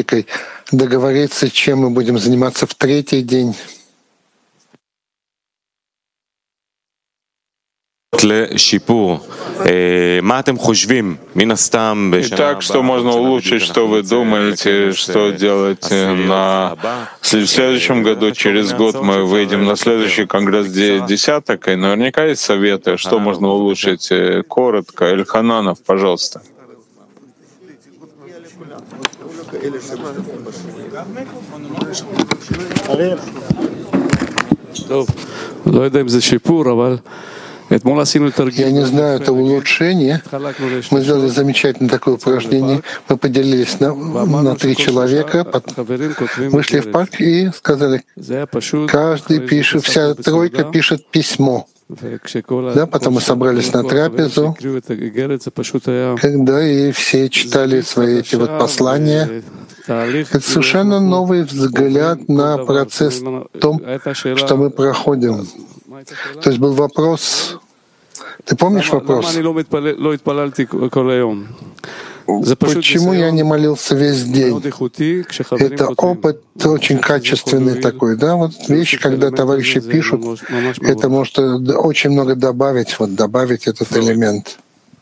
практикой договориться, чем мы будем заниматься в третий день. Итак, что можно улучшить, что вы думаете, что делать в следующем году, через год мы выйдем на следующий конгресс десяток, и наверняка есть советы, что можно улучшить. Коротко, Эльхананов, пожалуйста. Я не знаю, это улучшение. Мы сделали замечательное такое упражнение. Мы поделились на 3 человека, вышли в парк и сказали, каждый пишет, вся тройка пишет письмо. Да, потом мы собрались на трапезу, когда и все читали свои эти вот послания. Это совершенно новый взгляд на процесс в том, что мы проходим. То есть был вопрос. Ты помнишь вопрос? Почему я не молился весь день? Это опыт очень качественный такой, да? Вот вещь, когда товарищи пишут, это может очень много добавить, добавить этот элемент.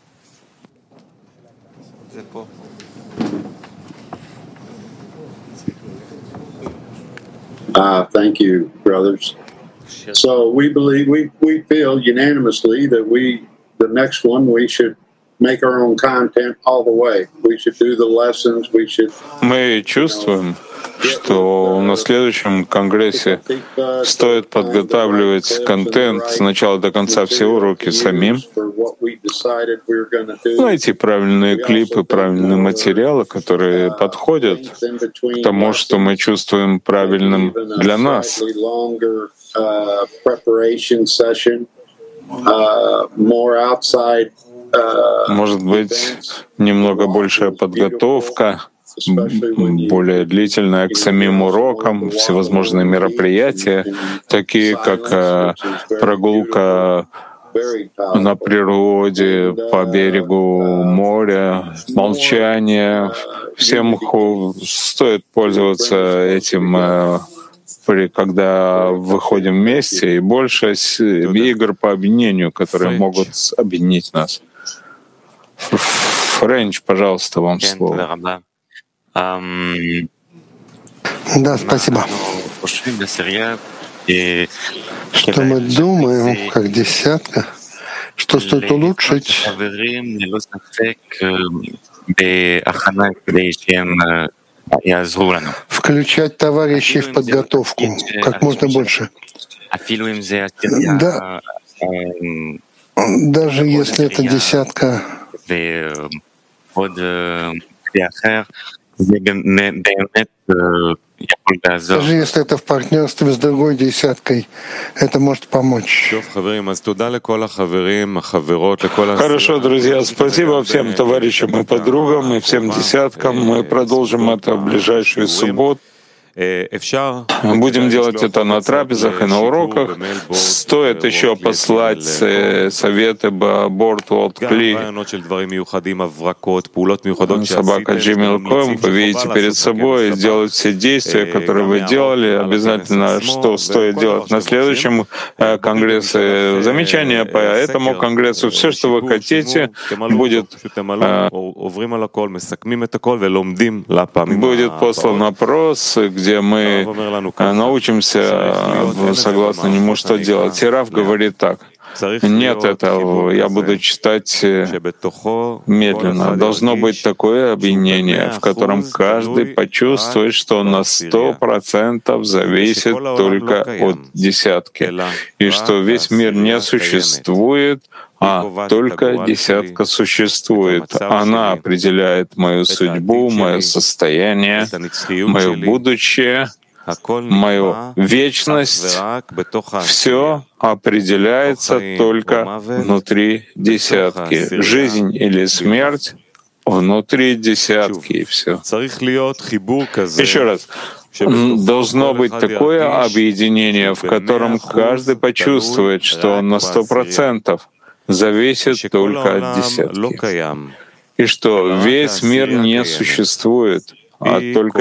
Thank you, brothers. So we believe, we feel unanimously that the next one, we should make our own content all the way. We should do the lessons, we should... Мы чувствуем, что на следующем конгрессе стоит подготавливать контент с начала до конца, все уроки самим, найти правильные клипы, правильные материалы, которые подходят к тому, что мы чувствуем правильным для нас. Может быть, немного большая подготовка, более длительная к самим урокам, всевозможные мероприятия, такие как прогулка на природе, по берегу моря, молчание. Всем стоит пользоваться этим, когда выходим вместе, и больше игр по объединению, которые могут объединить нас. Френч, пожалуйста, вам слово. Да, спасибо. Что мы думаем, как десятка, что стоит улучшить? Включать товарищей в подготовку как можно больше. Да, даже если это десятка, даже если это в партнерстве с другой десяткой, это может помочь. Хорошо, друзья, спасибо всем товарищам и подругам, и всем десяткам. Мы продолжим это в ближайшую субботу. Будем делать это на трапезах и на уроках. Стоит еще послать советы BoardWorld.Kli, собака Gmail.com. Вы видите перед собой и делать все действия, которые вы делали. Обязательно, что стоит делать на следующем конгрессе. Замечания по этому конгрессу. Все, что вы хотите, будет послан вопрос, где мы научимся, согласно нему, что делать. И Рав говорит так: нет этого, я буду читать медленно. Должно быть такое объединение, в котором каждый почувствует, что он на 100% зависит только от десятки, и что весь мир не существует, а только десятка существует. Она определяет мою судьбу, мое состояние, мое будущее, мою вечность. Все определяется только внутри десятки. Жизнь или смерть внутри десятки, и все. Еще раз. Должно быть такое объединение, в котором каждый почувствует, что он на 100% зависит только от десятки, и что весь мир не существует, а только